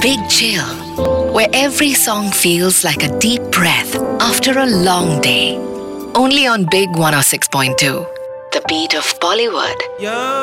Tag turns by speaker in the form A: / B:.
A: Big Chill, where every song feels like a deep breath after a long day. Only on Big 106.2, the beat of Bollywood.